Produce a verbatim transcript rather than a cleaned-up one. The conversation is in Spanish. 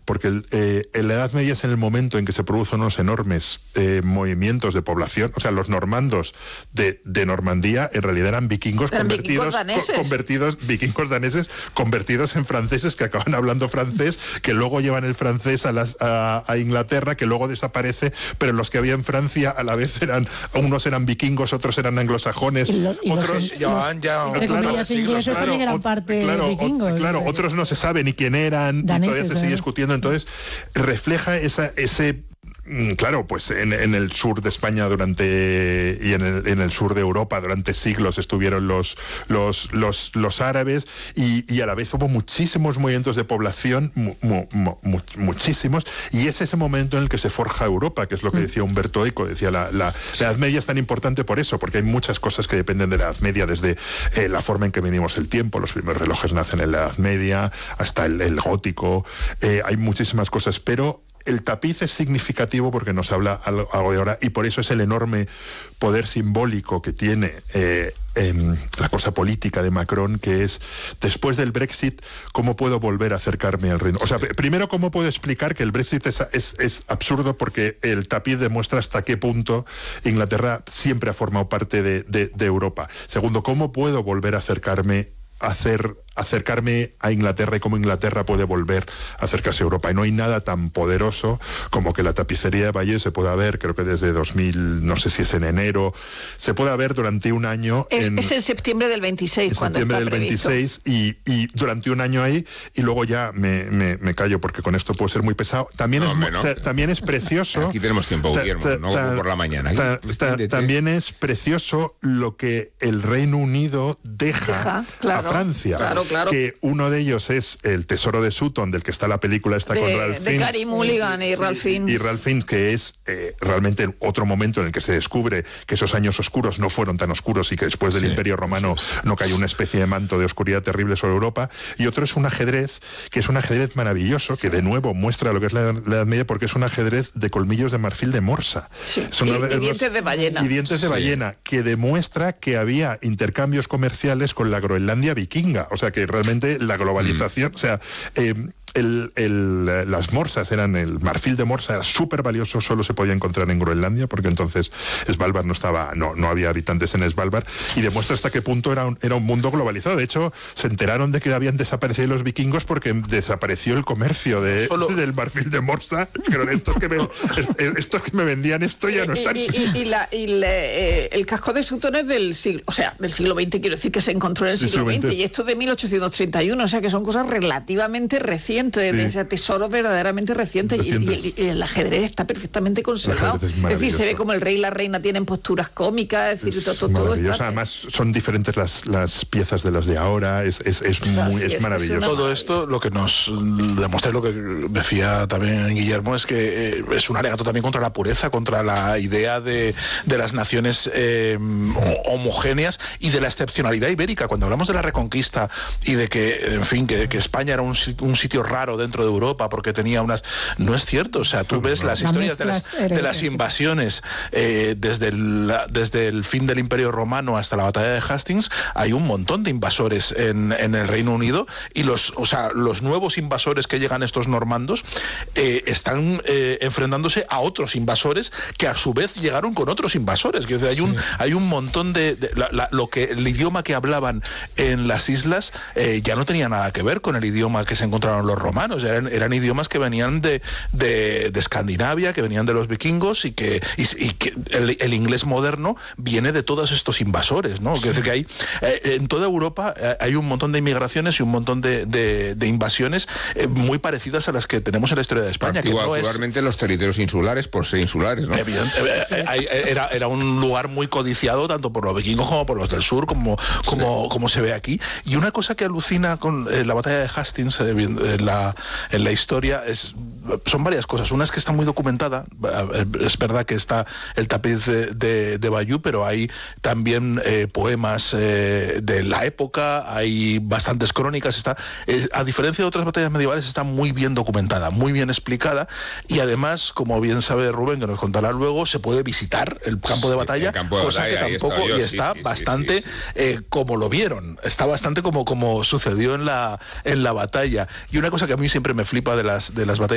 porque el, eh, en la Edad Media es en el momento en que se producen unos enormes eh, movimientos de población. O sea, los normandos de, de Normandía en realidad eran vikingos eran convertidos, vikingos daneses. Co convertidos, vikingos daneses convertidos en franceses que acaban hablando francés, que luego llevan el francés a, las, a, a Inglaterra, que luego desaparece, pero los que había en Francia a la vez eran, unos eran vikingos, otros eran anglosajones, y lo, y otros los, llevaban ya entre comillas ingleses claro, también eran o, parte claro, vikingos. O, claro, otros no se sabe ni quién eran, daneses, y todavía se sigue discutiendo. Entonces refleja esa, ese claro, pues en, en el sur de España durante y en el, en el sur de Europa durante siglos estuvieron los los los, los árabes y, y a la vez hubo muchísimos movimientos de población, mu, mu, mu, muchísimos, y es ese momento en el que se forja Europa, que es lo que decía Humberto Eco, decía la, la, la Edad Media es tan importante por eso, porque hay muchas cosas que dependen de la Edad Media, desde eh, la forma en que medimos el tiempo, los primeros relojes nacen en la Edad Media, hasta el, el gótico, eh, hay muchísimas cosas, pero el tapiz es significativo porque nos habla algo de ahora y por eso es el enorme poder simbólico que tiene eh, eh, la cosa política de Macron, que es, después del Brexit, ¿cómo puedo volver a acercarme al reino? O sea, sí. primero, ¿cómo puedo explicar que el Brexit es, es, es absurdo? Porque el tapiz demuestra hasta qué punto Inglaterra siempre ha formado parte de, de, de Europa. Segundo, ¿cómo puedo volver a acercarme hacer acercarme a Inglaterra y cómo Inglaterra puede volver a acercarse a Europa? Y no hay nada tan poderoso como que la tapicería de Bayeux se pueda ver, creo que desde dos mil, no sé si es en enero, se pueda ver durante un año. Es en, es en septiembre del veintiséis, en cuando septiembre está del previsto. veintiséis y, y durante un año ahí, y luego ya me, me, me callo porque con esto puedo ser muy pesado. También, no, es, hombre, no. ta, también es precioso. Aquí tenemos tiempo, ta, Guillermo, ta, no ta, por la mañana. Ta, ta, también es precioso lo que el Reino Unido deja, deja claro, a Francia. Claro, claro. Que uno de ellos es El Tesoro de Sutton, del que está la película esta de, con Ralph de Fiennes. Carey Mulligan y Ralph Fiennes. Y Ralph Fiennes, que es eh, realmente otro momento en el que se descubre que esos años oscuros no fueron tan oscuros y que después del sí, Imperio Romano sí, sí. no cayó una especie de manto de oscuridad terrible sobre Europa. Y otro es un ajedrez, que es un ajedrez maravilloso, que de nuevo muestra lo que es la, la Edad Media, porque es un ajedrez de colmillos de marfil de morsa. Sí. Y, y los, dientes de ballena. Y dientes de sí. ballena, que demuestra que había intercambios comerciales con la Groenlandia vikinga. O sea, que realmente la globalización, mm. o sea, eh, el, el, las morsas eran, el marfil de morsa era súper valioso, solo se podía encontrar en Groenlandia, porque entonces Svalbard no estaba, no, no había habitantes en Svalbard, y demuestra hasta qué punto era un, era un mundo globalizado. De hecho, se enteraron de que habían desaparecido los vikingos porque desapareció el comercio de, solo... del marfil de morsa, pero estos que me, estos que me vendían esto ya no están. Y, y, y, la, y la, eh, el casco de Sutton es del siglo, o sea, del siglo veinte, quiero decir que se encontró en el siglo veinte, y esto de mil ochocientos treinta y uno, o sea que son cosas relativamente recientes. De, sí. de ese tesoro verdaderamente reciente, y, y, y el ajedrez está perfectamente conservado. Es, es decir, se ve como el rey y la reina tienen posturas cómicas, es decir, es todo, todo está... Además, son diferentes las, las piezas de las de ahora, es, es, es, muy, sí, es, es maravilloso. Todo esto, lo que nos demuestra, lo que decía también Guillermo, es que eh, es un alegato también contra la pureza, contra la idea de, de las naciones eh, homogéneas y de la excepcionalidad ibérica. Cuando hablamos de la Reconquista y de que, en fin, que, que España era un, un sitio raro dentro de Europa porque tenía unas... No es cierto, o sea, tú ves las historias de las, de las invasiones eh, desde, el, desde el fin del Imperio Romano hasta la batalla de Hastings, hay un montón de invasores en, en el Reino Unido, y los, o sea, los nuevos invasores que llegan, estos normandos, eh, están eh, enfrentándose a otros invasores que a su vez llegaron con otros invasores. Quiero decir, hay, sí. un, hay un montón de... de la, la, lo que el idioma que hablaban en las islas eh, ya no tenía nada que ver con el idioma que se encontraron los romanos. Eran, eran idiomas que venían de, de, de Escandinavia, que venían de los vikingos, y que, y, y que el, el inglés moderno viene de todos estos invasores, ¿no? Sí. Quiero decir que hay, eh, en toda Europa eh, hay un montón de inmigraciones y un montón de, de, de invasiones eh, muy parecidas a las que tenemos en la historia de España. Antigua, que no actualmente es... los territorios insulares, por ser insulares, ¿no? Evidente, eh, eh, era, era un lugar muy codiciado tanto por los vikingos como por los del sur, como, como, sí. como se ve aquí. Y una cosa que alucina con eh, la batalla de Hastings, eh, en, la, en la historia, es, son varias cosas. Una es que está muy documentada. Es verdad que está el tapiz de, de, de Bayeux, pero hay también eh, poemas eh, de la época, hay bastantes crónicas. Está, eh, a diferencia de otras batallas medievales, está muy bien documentada, muy bien explicada, y además, como bien sabe Rubén, que nos contará luego, se puede visitar el campo sí, de batalla, campo de cosa batalla, que tampoco, yo, y sí, está sí, bastante sí, sí, sí. Eh, como lo vieron, está bastante como, como sucedió en la, en la batalla. Y una cosa que a mí siempre me flipa de las, de las batallas